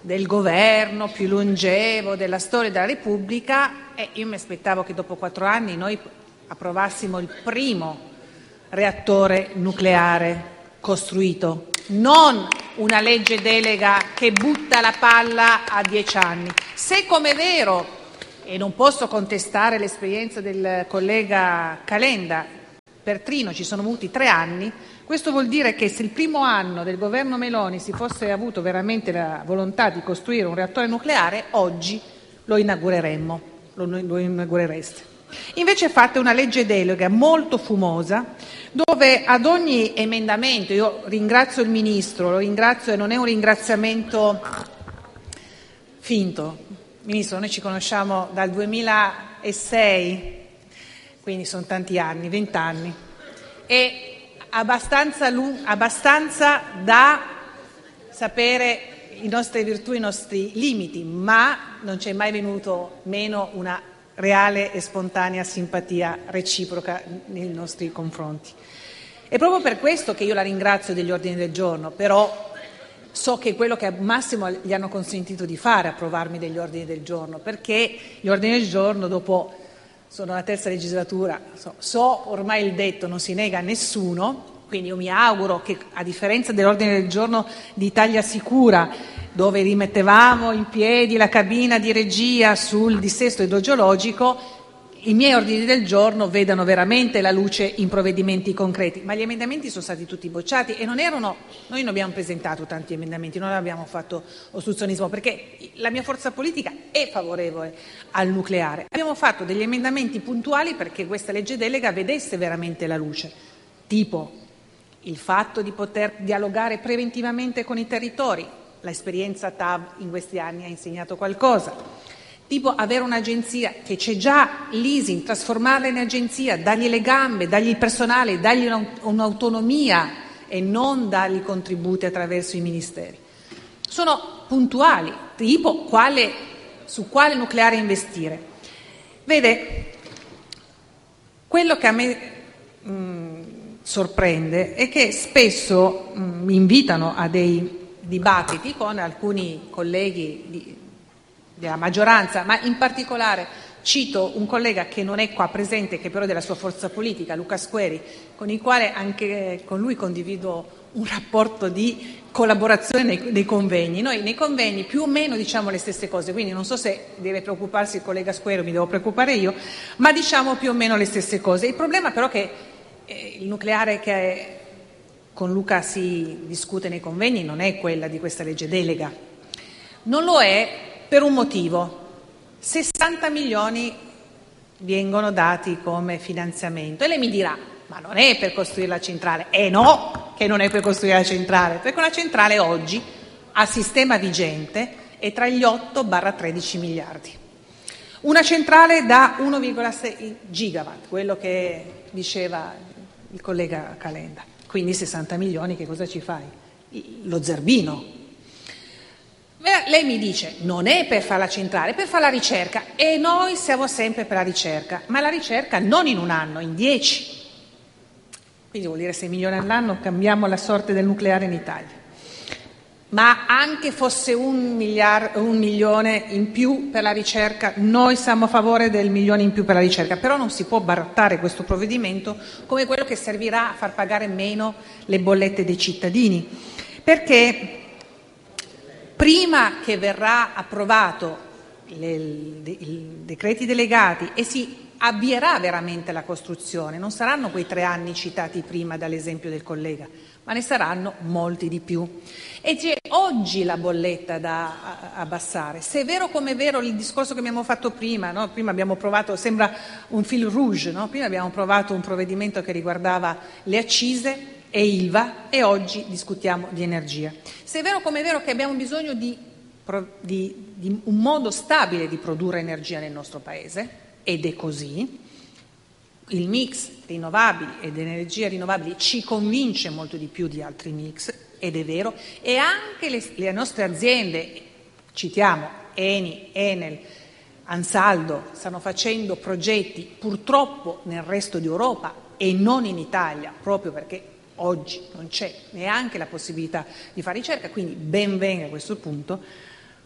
del governo più longevo della storia della Repubblica, e io mi aspettavo che dopo 4 anni noi approvassimo il primo reattore nucleare costruito, non una legge delega che butta la palla a 10 anni. Se come è vero, e non posso contestare l'esperienza del collega Calenda, per Trino ci sono voluti 3 anni, questo vuol dire che se il primo anno del governo Meloni si fosse avuto veramente la volontà di costruire un reattore nucleare, oggi lo inaugureremmo, lo inaugurereste. Invece fate una legge delega molto fumosa, dove ad ogni emendamento, io ringrazio il Ministro, lo ringrazio e non è un ringraziamento finto. Ministro, noi ci conosciamo dal 2006, quindi sono tanti anni, 20 anni, e abbastanza da sapere le nostre virtù, i nostri limiti, ma non c'è mai venuto meno una reale e spontanea simpatia reciproca nei nostri confronti. È proprio per questo che io la ringrazio degli ordini del giorno, però so che è quello che al massimo gli hanno consentito di fare, approvarmi degli ordini del giorno, perché gli ordini del giorno dopo, sono la 3ª legislatura, so ormai il detto, non si nega a nessuno, quindi io mi auguro che, a differenza dell'ordine del giorno di Italia Sicura, dove rimettevamo in piedi la cabina di regia sul dissesto idrogeologico, i miei ordini del giorno vedano veramente la luce in provvedimenti concreti. Ma gli emendamenti sono stati tutti bocciati e noi non abbiamo presentato tanti emendamenti, non abbiamo fatto ostruzionismo, perché la mia forza politica è favorevole al nucleare. Abbiamo fatto degli emendamenti puntuali perché questa legge delega vedesse veramente la luce, tipo il fatto di poter dialogare preventivamente con i territori. L'esperienza TAV in questi anni ha insegnato qualcosa. Tipo avere un'agenzia, che c'è già l'ISIN, trasformarla in agenzia, dargli le gambe, dargli il personale, dargli un'autonomia e non dargli contributi attraverso i ministeri. Sono puntuali, tipo su quale nucleare investire. Vede, quello che a me sorprende è che spesso mi invitano a dei dibattiti con alcuni colleghi della maggioranza, ma in particolare cito un collega che non è qua presente, che però è della sua forza politica, Luca Squeri, con il quale anche con lui condivido un rapporto di collaborazione nei convegni. Noi nei convegni più o meno diciamo le stesse cose, quindi non so se deve preoccuparsi il collega Squeri o mi devo preoccupare io, ma diciamo più o meno le stesse cose. Il problema però è che il nucleare che con Luca si discute nei convegni non è quella di questa legge delega. Non lo è per un motivo: 60 milioni vengono dati come finanziamento. E lei mi dirà, ma non è per costruire la centrale. No, che non è per costruire la centrale, perché una centrale oggi, a sistema vigente, è tra gli 8-13 miliardi. Una centrale da 1,6 gigawatt, quello che diceva il collega Calenda. Quindi 60 milioni che cosa ci fai? Lo zerbino. Lei mi dice, non è per fare la centrale, è per fare la ricerca, e noi siamo sempre per la ricerca, ma la ricerca non in un anno, in 10. Quindi vuol dire 6 milioni all'anno, cambiamo la sorte del nucleare in Italia. Ma anche fosse 1 milione in più per la ricerca, noi siamo a favore del milione in più per la ricerca, però non si può barattare questo provvedimento come quello che servirà a far pagare meno le bollette dei cittadini, perché prima che verrà approvato i decreti delegati e si avvierà veramente la costruzione, non saranno quei 3 anni citati prima dall'esempio del collega, ma ne saranno molti di più. E c'è oggi la bolletta da abbassare. Se è vero come è vero il discorso che abbiamo fatto prima, no? Prima abbiamo provato, sembra un fil rouge, no? Prima abbiamo provato un provvedimento che riguardava le accise e ILVA e oggi discutiamo di energia. Se è vero come è vero che abbiamo bisogno di un modo stabile di produrre energia nel nostro Paese, ed è così, il mix rinnovabili ed energie rinnovabili ci convince molto di più di altri mix, ed è vero, e anche le nostre aziende, citiamo Eni, Enel, Ansaldo, stanno facendo progetti purtroppo nel resto d'Europa e non in Italia, proprio perché oggi non c'è neanche la possibilità di fare ricerca, quindi ben venga a questo punto,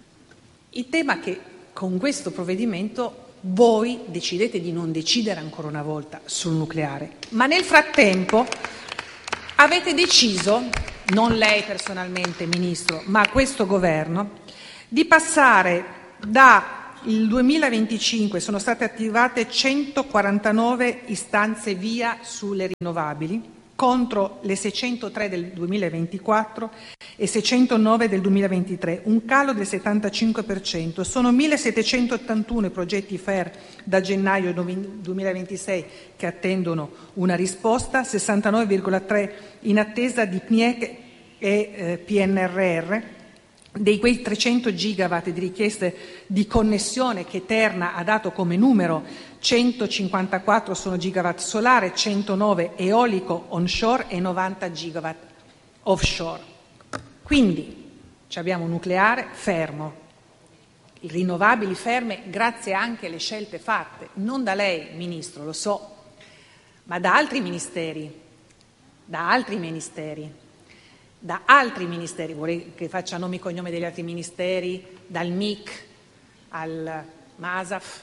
Il tema è che con questo provvedimento voi decidete di non decidere ancora una volta sul nucleare, ma nel frattempo avete deciso, non lei personalmente Ministro, ma questo Governo, di passare il 2025 sono state attivate 149 istanze via sulle rinnovabili contro le 603 del 2024 e 609 del 2023, un calo del 75%. Sono 1.781 i progetti FER da gennaio 2026 che attendono una risposta, 69,3 in attesa di PNIEC e PNRR. Dei quei 300 gigawatt di richieste di connessione che Terna ha dato come numero, 154 sono gigawatt solare, 109 eolico onshore e 90 gigawatt offshore. Quindi abbiamo un nucleare fermo, i rinnovabili ferme grazie anche alle scelte fatte, non da lei Ministro, lo so, ma da altri ministeri, vorrei che faccia nomi e cognomi degli altri ministeri, dal MIC al MASAF,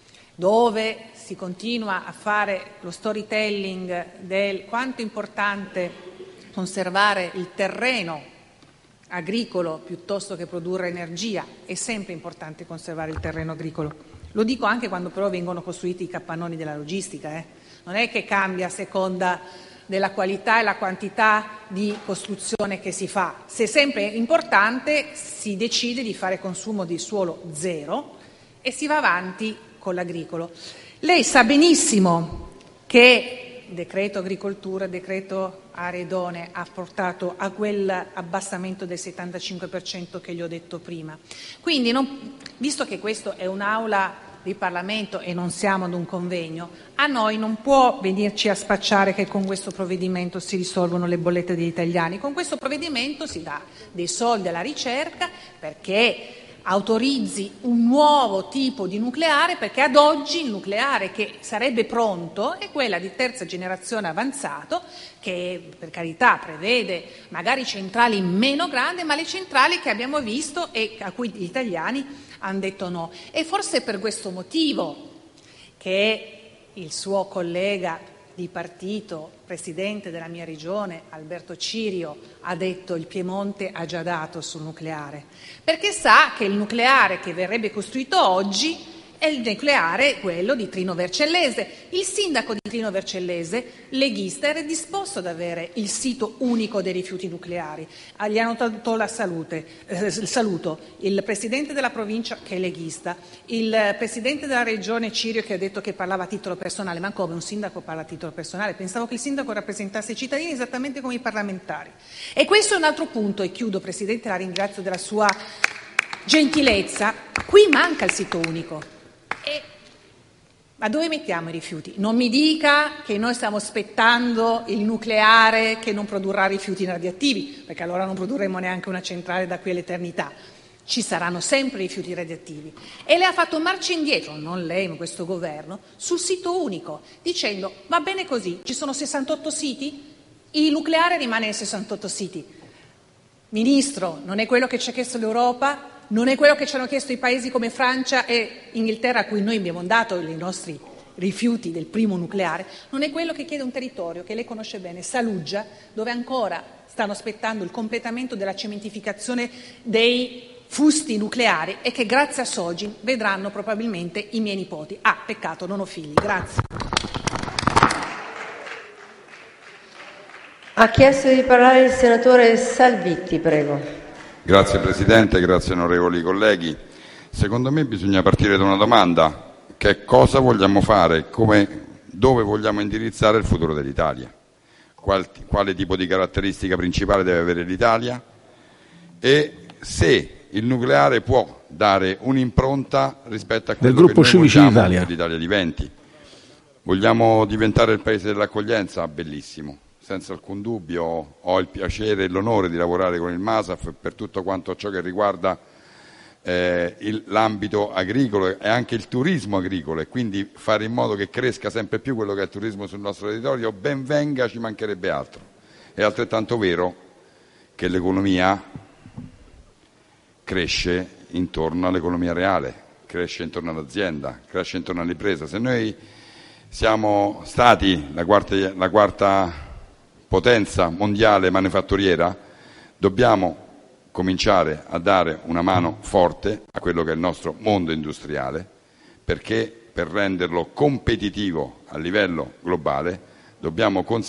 dove si continua a fare lo storytelling del quanto è importante conservare il terreno agricolo piuttosto che produrre energia. È sempre importante conservare il terreno agricolo. Lo dico anche quando però vengono costruiti i capannoni della logistica. Non è che cambia a seconda della qualità e la quantità di costruzione che si fa. Se è sempre importante, si decide di fare consumo di suolo zero e si va avanti con l'agricolo. Lei sa benissimo che il decreto agricoltura, il decreto aree idonee ha portato a quell'abbassamento del 75% che gli ho detto prima. Quindi, visto che questo è un'aula di Parlamento e non siamo ad un convegno, a noi non può venirci a spacciare che con questo provvedimento si risolvono le bollette degli italiani. Con questo provvedimento si dà dei soldi alla ricerca perché autorizzi un nuovo tipo di nucleare, perché ad oggi il nucleare che sarebbe pronto è quella di terza generazione avanzato, che per carità prevede magari centrali meno grandi, ma le centrali che abbiamo visto e a cui gli italiani hanno detto no. E forse è per questo motivo che il suo collega di partito, presidente della mia regione, Alberto Cirio, ha detto il Piemonte ha già dato sul nucleare, perché sa che il nucleare che verrebbe costruito oggi è il nucleare, quello di Trino Vercellese. Il sindaco di Trino Vercellese, leghista, era disposto ad avere il sito unico dei rifiuti nucleari. Gli hanno dato il saluto il presidente della provincia, che è leghista, il presidente della regione Cirio, che ha detto che parlava a titolo personale. Ma come un sindaco parla a titolo personale? Pensavo che il sindaco rappresentasse i cittadini esattamente come i parlamentari. E questo è un altro punto, e chiudo, Presidente, la ringrazio della sua gentilezza. Qui manca il sito unico. Ma dove mettiamo i rifiuti? Non mi dica che noi stiamo aspettando il nucleare che non produrrà rifiuti radioattivi, perché allora non produrremo neanche una centrale da qui all'eternità. Ci saranno sempre rifiuti radioattivi. E lei ha fatto marcia indietro, non lei ma questo governo, sul sito unico, dicendo va bene così, ci sono 68 siti, il nucleare rimane nei 68 siti. Ministro, non è quello che ci ha chiesto l'Europa? Non è quello che ci hanno chiesto i paesi come Francia e Inghilterra, a cui noi abbiamo dato i nostri rifiuti del primo nucleare? Non è quello che chiede un territorio che lei conosce bene, Saluggia, dove ancora stanno aspettando il completamento della cementificazione dei fusti nucleari e che grazie a Sogin vedranno probabilmente i miei nipoti. Ah, peccato, non ho figli. Grazie. Ha chiesto di parlare il senatore Salvitti, prego. Grazie Presidente, grazie onorevoli colleghi. Secondo me bisogna partire da una domanda, che è cosa vogliamo fare, dove vogliamo indirizzare il futuro dell'Italia, quale tipo di caratteristica principale deve avere l'Italia e se il nucleare può dare un'impronta rispetto a quello che noi vogliamo che l'Italia diventi. Vogliamo diventare il paese dell'accoglienza? Bellissimo. Senza alcun dubbio ho il piacere e l'onore di lavorare con il MASAF per tutto quanto ciò che riguarda l'ambito agricolo e anche il turismo agricolo, e quindi fare in modo che cresca sempre più quello che è il turismo sul nostro territorio. Ben venga, ci mancherebbe altro. È altrettanto vero che l'economia cresce intorno all'economia reale, cresce intorno all'azienda, cresce intorno all'impresa. Se noi siamo stati la quarta potenza mondiale manifatturiera, dobbiamo cominciare a dare una mano forte a quello che è il nostro mondo industriale, perché per renderlo competitivo a livello globale dobbiamo